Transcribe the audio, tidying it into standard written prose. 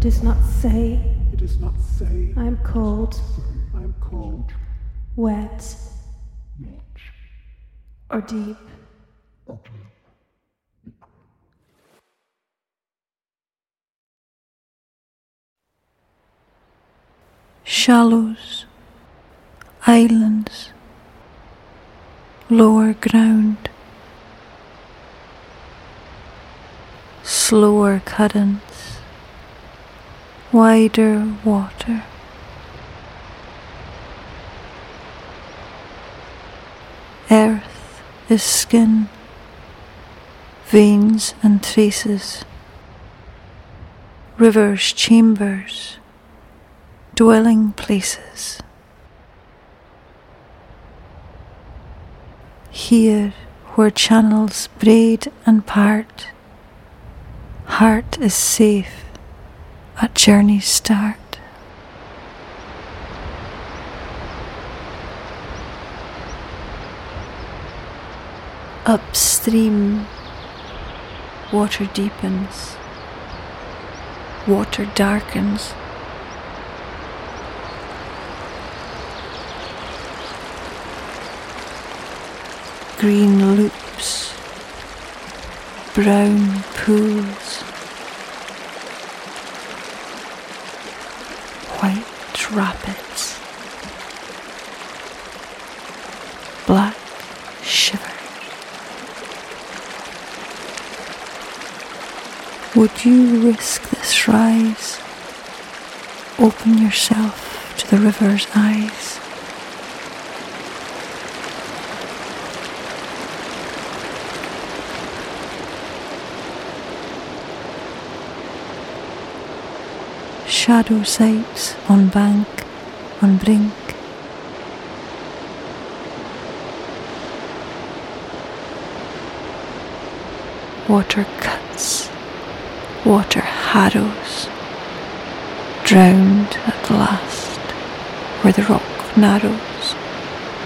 It is not say. It is not say. I am cold. I am cold. Wet. Not. Or deep. Okay. Shallows, islands, lower ground, slower cadence, wider water. Earth is skin, veins and traces, rivers chambers, dwelling places. Here where channels braid and part, heart is safe at journey's start. Upstream, water deepens, water darkens. Green loops, brown pools, white rapids, black shivers. Would you risk this rise? Open yourself to the river's eyes. Shadow sights on bank, on brink. Water cuts, water harrows, drowned at last where the rock narrows.